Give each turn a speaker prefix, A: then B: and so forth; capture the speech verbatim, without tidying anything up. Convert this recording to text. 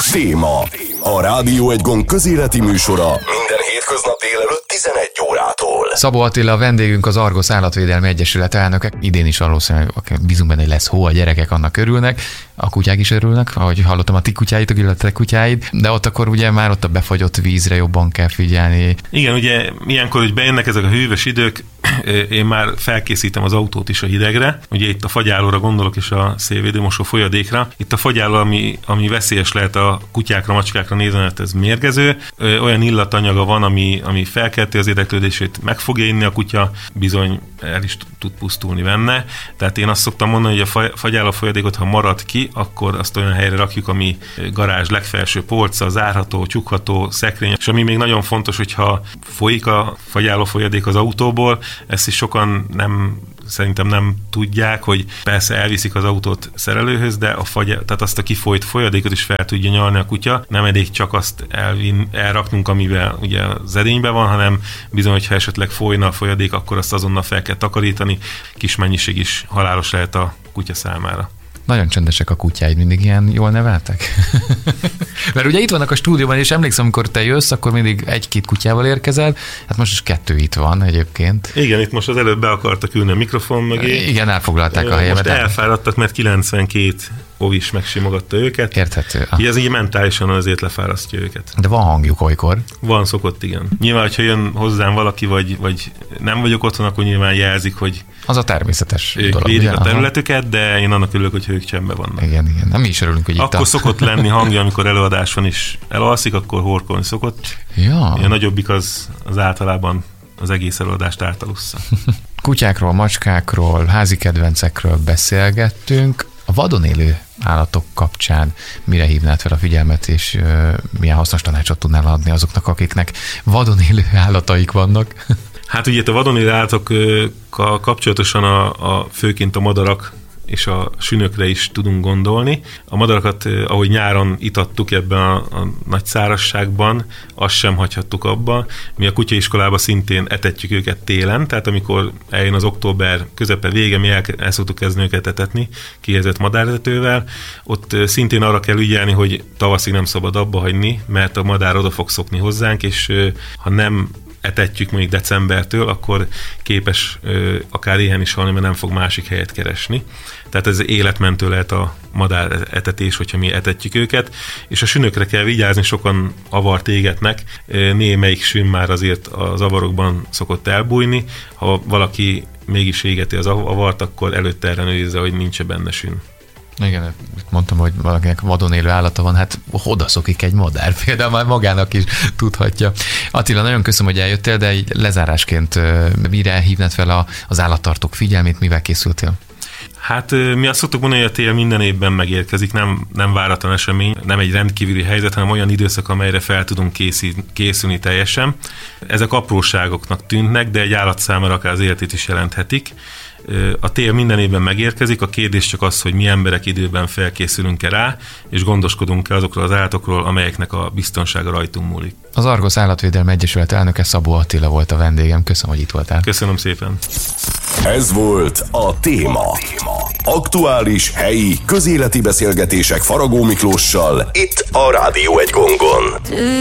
A: Téma. A Rádió egy gond közéleti műsora minden hétköznap délelőtt tizenegy órától.
B: Szabó Attila a vendégünk, az Argosz Állatvédelmi Egyesület elnöke. Idén is valószínűleg bízunk benne, hogy lesz hó, a gyerekek annak örülnek, a kutyák is örülnek, ahogy hallottam, a ti kutyáitok, illetve a kutyáid, de ott akkor ugye már ott a befagyott vízre jobban kell figyelni.
C: Igen, ugye ilyenkor, hogy bejönnek ezek a hűvös idők, én már felkészítem az autót is a hidegre. Ugye itt a fagyálóra gondolok, és a szélvédőmosó folyadékra. Itt a fagyáló, ami, ami veszélyes lehet a kutyákra, macskákra nézve, mert ez mérgező. Olyan illatanyaga van, ami, ami felkelti az érdeklődését, meg fogja inni a kutya, bizony el is tud pusztulni benne. Tehát én azt szoktam mondani, hogy a fagyáló folyadékot, ha marad ki, akkor azt olyan helyre rakjuk, ami garázs legfelső polca, zárható, csukható, szekrény. És ami még nagyon fontos, hogyha folyik a fagyáló folyadék az autóból, ezt is sokan nem, szerintem nem tudják, hogy persze elviszik az autót szerelőhöz, de a fagy, tehát azt a kifolyt folyadékot is fel tudja nyalni a kutya. Nem elég csak azt elvin, elraknunk, amivel ugye az edényben van, hanem bizony, hogyha esetleg folyna a folyadék, akkor azt azonnal fel kell takarítani. Kis mennyiség is halálos lehet a kutya számára.
B: Nagyon csendesek a kutyáid, mindig ilyen jól neveltek? Mert ugye itt vannak a stúdióban, és emlékszem, amikor te jössz, akkor mindig egy-két kutyával érkezel, hát most is kettő itt van egyébként.
C: Igen, itt most az előbb be akartak ülni a mikrofon mögé.
B: Igen, elfoglalták a helyemet.
C: Most elfáradtak, mert kilencvenkét ovis megsimogatta őket.
B: Érthető.
C: Így ez így mentálisan azért lefárasztja őket.
B: De van hangjuk olykor.
C: Van, szokott, igen. Nyilván, hogyha jön hozzám valaki, vagy, vagy nem vagyok otthon, akkor nyilván jelzik, hogy
B: az a természetes
C: ők
B: dolog.
C: védik
B: ugye?
C: a területüket, de én annak örülök, hogyha ők csendben vannak.
B: Igen, igen. Nem mi is örülünk, hogy itt
C: akkor
B: a...
C: szokott lenni hangja, amikor előadás van is elalszik, akkor horkolni szokott.
B: Ja.
C: A nagyobbik az, az általában az egész előadást átalussza.
B: Kutyákról, macskákról, házi kedvencekről beszélgettünk. A vadon élő állatok kapcsán mire hívnád fel a figyelmet, és uh, milyen hasznos tanácsot tudnál adni azoknak, akiknek vadon élő állataik vannak?
C: Hát ugye itt a vadon élő állatokkal kapcsolatosan a, a főként a madarak és a sünökre is tudunk gondolni. A madarakat, ahogy nyáron itattuk ebben a, a nagy szárazságban, azt sem hagyhattuk abba. Mi a kutyaiskolában szintén etetjük őket télen, tehát amikor eljön az október közepe vége, mi el, el szoktuk kezdeni őket etetni kihelyezett madáretetővel. Ott szintén arra kell ügyelni, hogy tavaszig nem szabad abba hagyni, mert a madár oda fog szokni hozzánk, és ha nem etetjük mondjuk decembertől, akkor képes ö, akár éhen is halni, mert nem fog másik helyet keresni. Tehát ez életmentő lehet a madár etetés, hogyha mi etetjük őket, és a sünökre kell vigyázni, sokan avart égetnek, némelyik sün már azért az avarokban szokott elbújni, ha valaki mégis égeti az avart, akkor előtte ellenőrizze, hogy nincs benne sün.
B: Igen, mondtam, hogy valakinek vadon élő állata van, hát oda szokik egy madár, például már magának is tudhatja. Attila, nagyon köszönöm, hogy eljöttél, de így lezárásként mire hívnád fel a, az állattartók figyelmét, mivel készültél?
C: Hát mi azt szoktuk mondani, hogy a tél minden évben megérkezik, nem, nem váratlan esemény, nem egy rendkívüli helyzet, hanem olyan időszak, amelyre fel tudunk készíteni, készülni teljesen. Ezek apróságoknak tűnnek, de egy állat számára akár az életét is jelenthetik. A tél minden évben megérkezik, a kérdés csak az, hogy mi emberek időben felkészülünk-e rá, és gondoskodunk-e azokról az állatokról, amelyeknek a biztonsága rajtunk múlik.
B: Az Argosz Állatvédelmi Egyesület elnöke Szabó Attila volt a vendégem. Köszönöm, hogy itt voltál.
C: Köszönöm szépen.
A: Ez volt a Téma. Aktuális, helyi, közéleti beszélgetések Faragó Miklóssal itt a Rádió egy gongon.